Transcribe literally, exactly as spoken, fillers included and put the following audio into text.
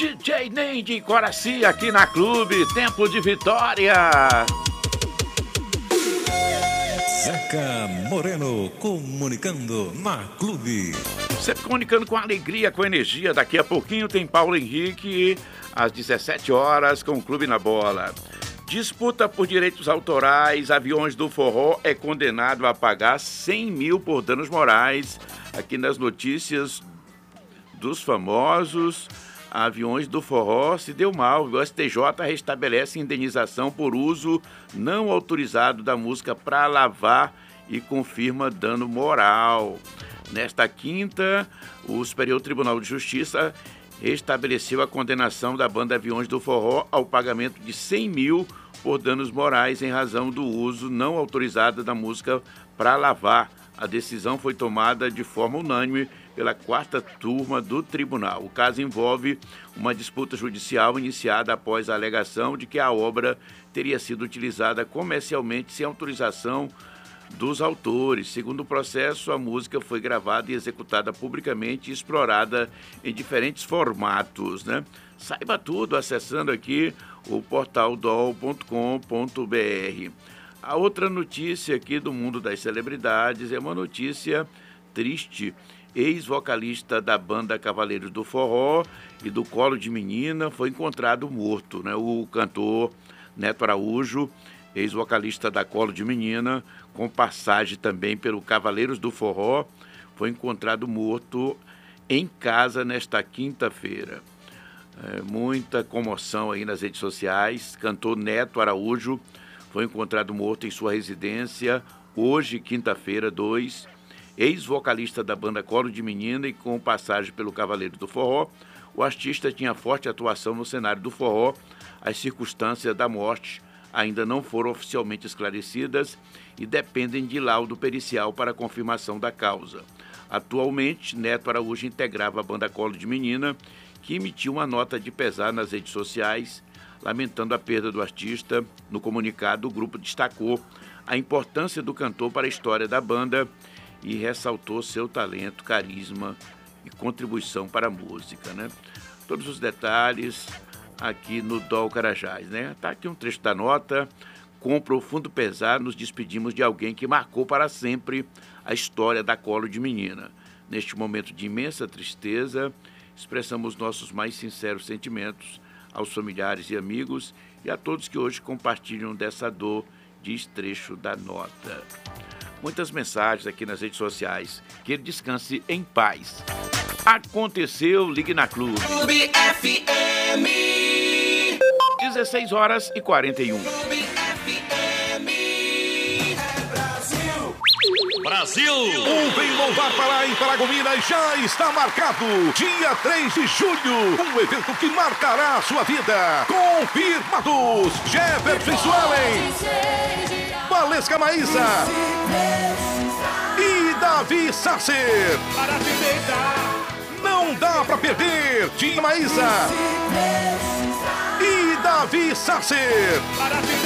D J Ney de Coraci aqui na Clube, tempo de vitória. Zeca Moreno comunicando na Clube. Sempre comunicando com alegria, com energia. Daqui a pouquinho tem Paulo Henrique às dezessete horas com o Clube na Bola. Disputa por direitos autorais, Aviões do Forró é condenado a pagar cem mil por danos morais. Aqui nas notícias dos famosos, Aviões do Forró se deu mal. O S T J restabelece indenização por uso não autorizado da música para lavar e confirma dano moral. Nesta quinta, o Superior Tribunal de Justiça estabeleceu a condenação da banda Aviões do Forró ao pagamento de cem mil por danos morais em razão do uso não autorizado da música para lavar. A decisão foi tomada de forma unânime pela quarta turma do tribunal. O caso envolve uma disputa judicial iniciada após a alegação de que a obra teria sido utilizada comercialmente sem autorização dos autores. Segundo o processo, a música foi gravada e executada publicamente e explorada em diferentes formatos, né? Saiba tudo acessando aqui o portal D O L ponto com ponto B R. A outra notícia aqui do mundo das celebridades é uma notícia triste. Ex-vocalista da banda Cavaleiros do Forró e do Colo de Menina foi encontrado morto, né? O cantor Neto Araújo, ex-vocalista da Colo de Menina, com passagem também pelo Cavaleiros do Forró, foi encontrado morto em casa nesta quinta-feira. É, muita comoção aí nas redes sociais. Cantor Neto Araújo foi encontrado morto em sua residência hoje, quinta-feira, dois. Ex-vocalista da banda Colo de Menina e com passagem pelo Cavaleiro do Forró, o artista tinha forte atuação no cenário do forró. As circunstâncias da morte ainda não foram oficialmente esclarecidas e dependem de laudo pericial para a confirmação da causa. Atualmente, Neto Araújo integrava a banda Colo de Menina, que emitiu uma nota de pesar nas redes sociais, lamentando a perda do artista. No comunicado, o grupo destacou a importância do cantor para a história da banda e ressaltou seu talento, carisma e contribuição para a música, né? Todos os detalhes aqui no D O L Carajás, né? Tá aqui um trecho da nota. Com profundo pesar, nos despedimos de alguém que marcou para sempre a história da Colo de Menina. Neste momento de imensa tristeza, expressamos nossos mais sinceros sentimentos aos familiares e amigos e a todos que hoje compartilham dessa dor, diz trecho da nota. Muitas mensagens aqui nas redes sociais. Que ele descanse em paz. Aconteceu, ligue na Clube. Clube F M. dezesseis horas e quarenta e um. Clube F M. É Brasil. Brasil! O Vem Louvar Pará em Paragominas já está marcado. Dia três de julho. Um evento que marcará a sua vida. Confirmados. Jefferson e Suelen. Valesca Maísa. E Davi Sasser. Para te deitar. Não dá pra perder. Tim Maísa. E Davi Sasser. Para te